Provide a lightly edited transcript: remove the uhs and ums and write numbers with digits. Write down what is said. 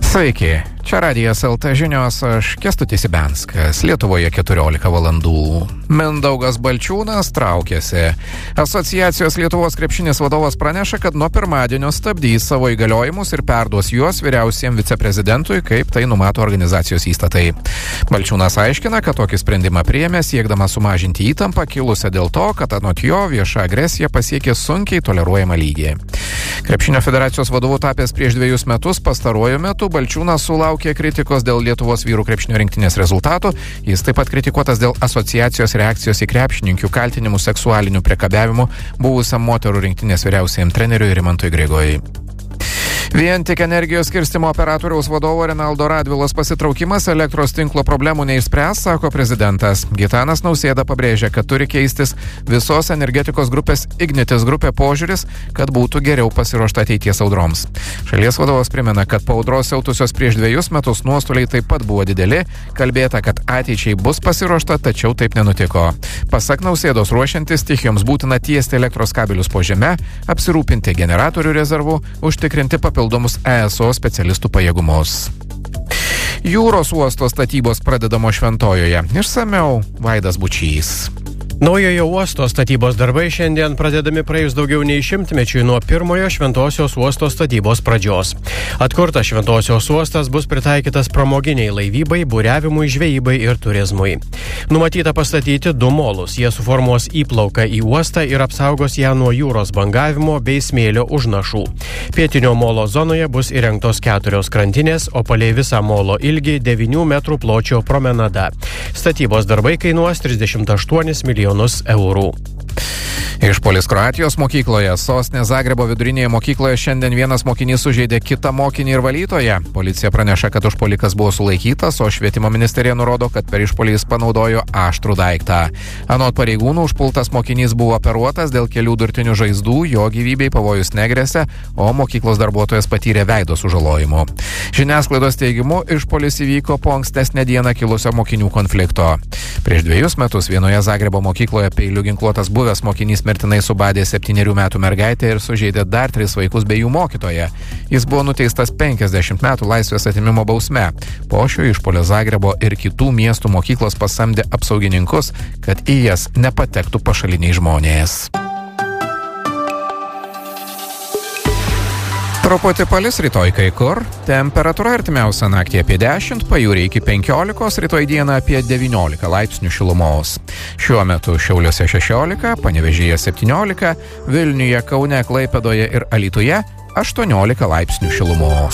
Sveiki, čia Radijas LT žinios, aš Kęstutis Ibenskas, Lietuvoje 14 valandų. Mindaugas Balčiūnas traukiasi. Asociacijos Lietuvos krepšinis vadovas praneša, kad nuo pirmadienio stabdys savo įgaliojimus ir perduos juos vyriausiam viceprezidentui, kaip tai numato organizacijos įstatai. Balčiūnas aiškina, kad tokį sprendimą priėmė siekdama sumažinti įtampą kilusią dėl to, kad anot jo vieša agresija pasiekė sunkiai toleruojamą lygį. Krepšinio federacijos vadovu tapęs prieš 2 metus, pastaruoju metu Balčiūnas sulaukė kritikos dėl Lietuvos vyrų krepšinio rinktinės rezultatų. Jis taip pat kritikuotas dėl asociacijos reakcijos į krepšininkių kaltinimų seksualiniu priekabiavimu buvusiam moterų rinktinės vyriausiajam treneriui Rimantui Grigoj. Vien tik energijos skirstymo operatoriaus vadovo Renaldo Radvilos pasitraukimas elektros tinklo problemų neišspręs, sako prezidentas. Gitanas Nausėda pabrėžia, kad turi keistis visos energetikos grupės Ignitis grupė požiūris, kad būtų geriau pasiruošta ateities audroms. Šalies vadovas primena, kad po audros siautusios prieš 2 metus nuostoliai taip pat buvo dideli, kalbėta, kad ateičiai bus pasiruošta, tačiau taip nenutiko. Pasak Nausėdos, ruošiantis stichijoms būtina tiesti elektros kabelius po žeme, apsirūpinti generatorių rezervu, užtikrinti papildomus ESO specialistų pajėgumus. Jūros uosto statybos pradedamos Šventojoje. Išsamiau Vaidas Bučys. Naujojo uosto statybos darbai šiandien pradedami praėjus daugiau nei 100-mečiui nuo pirmojo Šventosios uosto statybos pradžios. Atkurtas Šventosios uostas bus pritaikytas pramoginiai laivybai, buriavimui, žvejybai ir turizmui. Numatyta pastatyti 2 molus. Jie suformuos įplauką į uostą ir apsaugos ją nuo jūros bangavimo bei smėlio užnašų. Pietinio molo zonoje bus įrengtos 4 krantinės, o palei visą molo ilgį 9 metrų pločio promenada. Statybos darbai kainuos 38 milijonus eurų. Išpuolis Kroatijos mokykloje. Sostinės Zagrebo vidurinėje mokykloje šiandien vienas mokinys sužeidė kitą mokinį ir valytoją. Policija praneša, kad užpuolikas buvo sulaikytas, o švietimo ministerija nurodo, kad per išpuolį jis panaudojo aštrų daiktą. Anot pareigūnų, užpultas mokinys buvo operuotas dėl kelių durtinių žaizdų, jo gyvybei pavojus negresia, o mokyklos darbuotojas patyrė veido sužalojimų. Žiniasklaidos teigimu, išpuolis įvyko po ankstesnę dieną kilusio mokinių konflikto. Prieš 2 metus vienoje Zagrebo mokykloje peiliu ginkluotas buvęs mokinys mirtinai subadė 7 metų mergaitę ir sužeidė dar 3 vaikus bei jų mokytoją. Jis buvo nuteistas 50 metų laisvės atėmimo bausme. Po šio išpuolio Zagrebo ir kitų miestų mokyklos pasamdė apsaugininkus, kad į jas nepatektų pašaliniai žmonės. Truputį palis rytoj kai kur, temperatūra artimiausią naktį apie 10, pajūryje iki 15, rytoj dieną apie 19 laipsnių šilumos. Šiuo metu Šiauliuose 16, Panevėžyje 17, Vilniuje, Kaune, Klaipėdoje ir Alytuje 18 laipsnių šilumos.